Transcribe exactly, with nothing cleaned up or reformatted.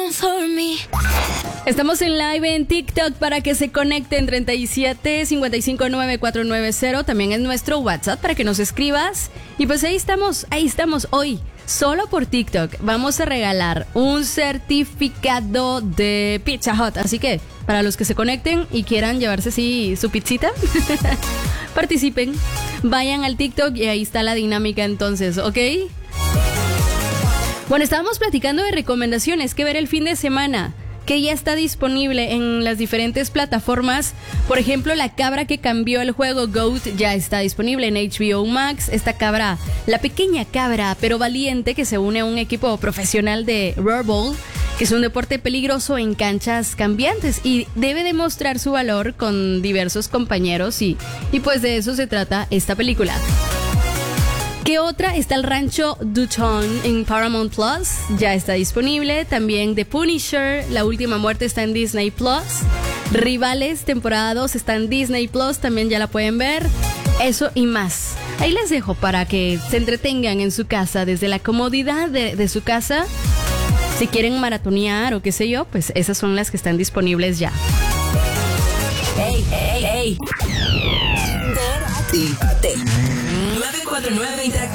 Estamos en live en TikTok para que se conecten treinta y siete cincuenta y cinco nueve cuatro nueve cero. También es nuestro WhatsApp para que nos escribas. Y pues ahí estamos, ahí estamos hoy. Solo por TikTok vamos a regalar un certificado de Pizza Hut. Así que para los que se conecten y quieran llevarse así su pizzita, participen, vayan al TikTok y ahí está la dinámica entonces, ¿ok? Bueno, estábamos platicando de recomendaciones que ver el fin de semana, que ya está disponible en las diferentes plataformas. Por ejemplo, La cabra que cambió el juego, GOAT, ya está disponible en H B O Max. Esta cabra, la pequeña cabra pero valiente que se une a un equipo profesional de Rollerball, que es un deporte peligroso en canchas cambiantes y debe demostrar su valor con diversos compañeros y, y pues de eso se trata esta película. ¿Qué otra? Está El Rancho Dutton en Paramount Plus, ya está disponible. También The Punisher, La última muerte está en Disney Plus. Rivales, temporada dos está en Disney Plus, también ya la pueden ver. Eso y más. Ahí les dejo para que se entretengan en su casa, desde la comodidad de, de su casa. Si quieren maratonear o qué sé yo, pues esas son las que están disponibles ya. Hey, hey, hey. nueve cuatro nueve Interactiva.